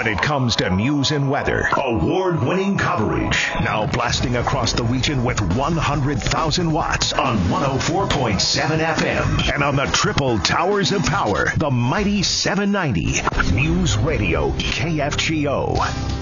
it comes to news and weather. Award-winning coverage. Now blasting across the region with 100,000 watts on 104.7 FM. And on the triple towers of power, the mighty 790. News Radio KFGO.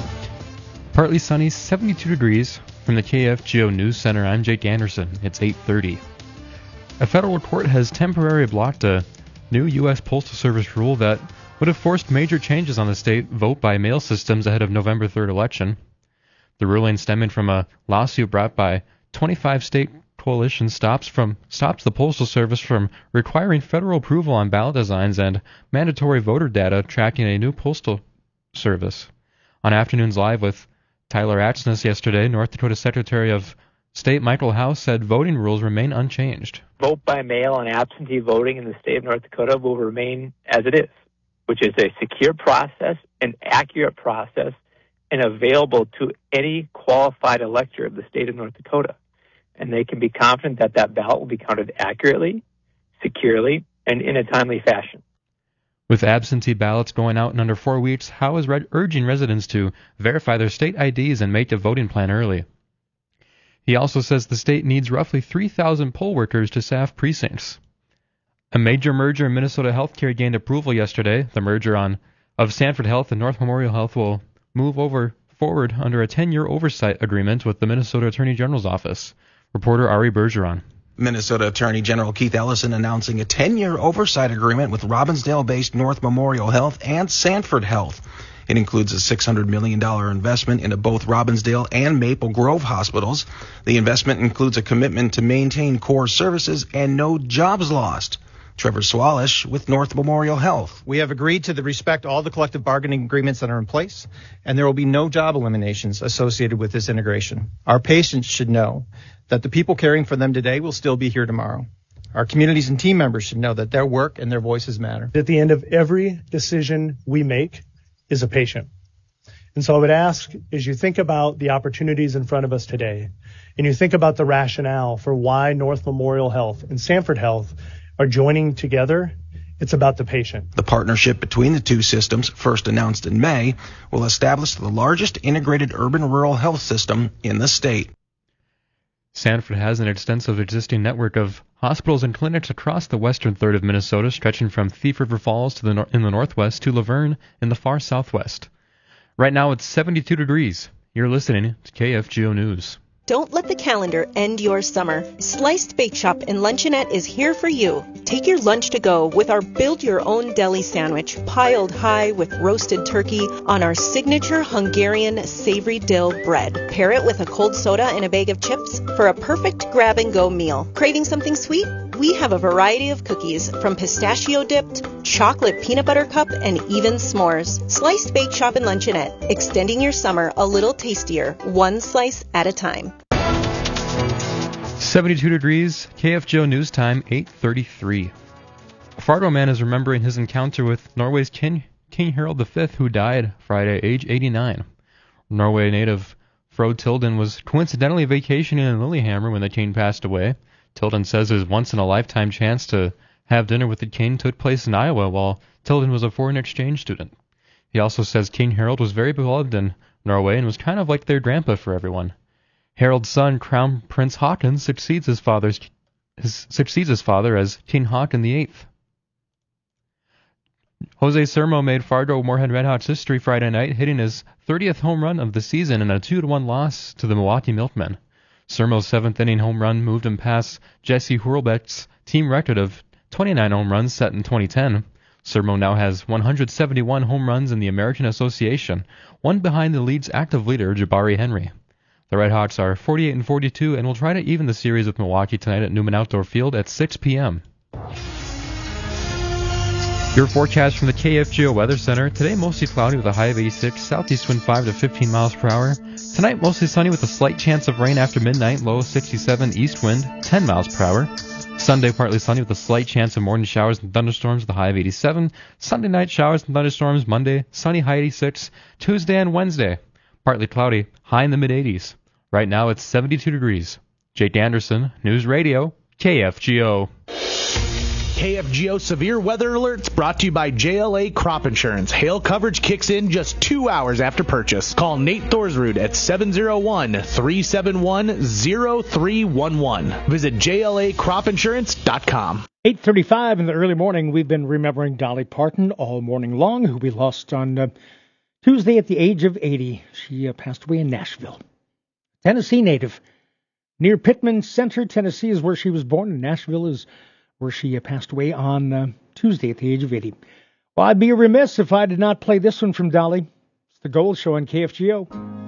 Partly sunny, 72 degrees. From the KFGO News Center, I'm Jake Anderson. It's 8:30. A federal court has temporarily blocked a new U.S. Postal Service rule that would have forced major changes on the state vote-by-mail systems ahead of November 3rd election. The ruling, stemming from a lawsuit brought by 25 state coalition, stops the Postal Service from requiring federal approval on ballot designs and mandatory voter data tracking a new postal service. On Afternoons Live with Tyler Atsness yesterday, North Dakota Secretary of State Michael House said voting rules remain unchanged. Vote by mail and absentee voting in the state of North Dakota will remain as it is, which is a secure process, an accurate process, and available to any qualified elector of the state of North Dakota. And they can be confident that that ballot will be counted accurately, securely, and in a timely fashion. With absentee ballots going out in under 4 weeks, Howe is urging residents to verify their state IDs and make a voting plan early. He also says the state needs roughly 3,000 poll workers to staff precincts. A major merger in Minnesota healthcare gained approval yesterday. The merger of Sanford Health and North Memorial Health will move forward under a 10-year oversight agreement with the Minnesota Attorney General's office. Reporter Ari Bergeron. Minnesota Attorney General Keith Ellison announcing a 10-year oversight agreement with Robbinsdale-based North Memorial Health and Sanford Health. It includes a $600 million investment into both Robbinsdale and Maple Grove hospitals. The investment includes a commitment to maintain core services and no jobs lost. Trevor Swalish with North Memorial Health. We have agreed to respect all the collective bargaining agreements that are in place, and there will be no job eliminations associated with this integration. Our patients should know that the people caring for them today will still be here tomorrow. Our communities and team members should know that their work and their voices matter. At the end of every decision we make is a patient. And so I would ask, as you think about the opportunities in front of us today, and you think about the rationale for why North Memorial Health and Sanford Health are joining together, it's about the patient. The partnership between the two systems, first announced in May, will establish the largest integrated urban-rural health system in the state. Sanford has an extensive existing network of hospitals and clinics across the western third of Minnesota, stretching from Thief River Falls in the northwest to Laverne in the far southwest. Right now it's 72 degrees. You're listening to KFGO News. Don't let the calendar end your summer. Sliced Bake Shop and Luncheonette is here for you. Take your lunch to go with our build-your-own deli sandwich, piled high with roasted turkey on our signature Hungarian savory dill bread. Pair it with a cold soda and a bag of chips for a perfect grab-and-go meal. Craving something sweet? We have a variety of cookies, from pistachio-dipped, chocolate peanut butter cup, and even s'mores. Sliced Bake Shop and Luncheonette, extending your summer a little tastier, one slice at a time. 72 degrees, KFGO News Time, 8:33. A Fargo man is remembering his encounter with Norway's King Harald V, who died Friday, age 89. Norway native Frode Tilden was coincidentally vacationing in Lillehammer when the king passed away. Tilden says his once-in-a-lifetime chance to have dinner with the king took place in Iowa while Tilden was a foreign exchange student. He also says King Harald was very beloved in Norway and was kind of like their grandpa for everyone. Harald's son, Crown Prince Haakon, succeeds his father as King Haakon VIII. Jose Sermo made Fargo Moorhead Redhawks history Friday night, hitting his 30th home run of the season in a 2-1 loss to the Milwaukee Milkmen. Sermo's 7th-inning home run moved him past Jesse Hurlbeck's team record of 29 home runs set in 2010. Sermo now has 171 home runs in the American Association, one behind the league's active leader, Jabari Henry. The Redhawks are 48-42 and will try to even the series with Milwaukee tonight at Newman Outdoor Field at 6 p.m. Your forecast from the KFGO Weather Center. Today, mostly cloudy with a high of 86, southeast wind 5 to 15 miles per hour. Tonight, mostly sunny with a slight chance of rain after midnight, low 67, east wind 10 miles per hour. Sunday, partly sunny with a slight chance of morning showers and thunderstorms with a high of 87. Sunday night, showers and thunderstorms. Monday, sunny, high 86. Tuesday and Wednesday, partly cloudy, high in the mid-80s. Right now, it's 72 degrees. Jake Anderson, News Radio, KFGO. KFGO Severe Weather Alerts brought to you by JLA Crop Insurance. Hail coverage kicks in just 2 hours after purchase. Call Nate Thorsrud at 701-371-0311. Visit JLACropInsurance.com. 8:35 in the early morning. We've been remembering Dolly Parton all morning long, who we lost on Tuesday at the age of 80. She passed away in Nashville. Tennessee native. Near Pittman Center, Tennessee is where she was born, and Nashville is where she passed away on Tuesday at the age of 80. Well, I'd be remiss if I did not play this one from Dolly. It's the Gold Show on KFGO.